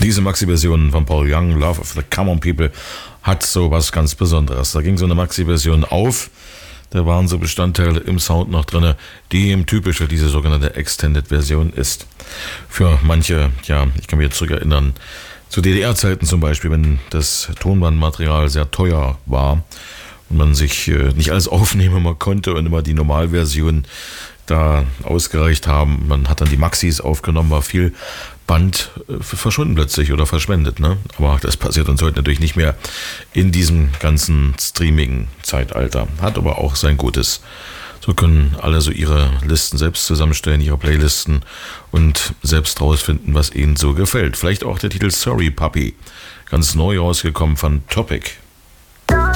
Diese Maxi-Version von Paul Young, Love of the Common People, hat so was ganz Besonderes. Da ging so eine Maxi-Version auf, da waren so Bestandteile im Sound noch drin, die eben typisch für diese sogenannte Extended-Version ist. Für manche, ja, ich kann mich jetzt zurückerinnern, zu DDR-Zeiten zum Beispiel, wenn das Tonbandmaterial sehr teuer war und man sich nicht alles aufnehmen mal konnte und immer die Normalversion da ausgereicht haben. Man hat dann die Maxis aufgenommen, war viel Band verschwunden plötzlich oder verschwendet, ne? Aber das passiert uns heute natürlich nicht mehr in diesem ganzen Streaming-Zeitalter. Hat aber auch sein Gutes. So können alle so ihre Listen selbst zusammenstellen, ihre Playlisten und selbst rausfinden, was ihnen so gefällt. Vielleicht auch der Titel Sorry Puppy, ganz neu rausgekommen von Topic.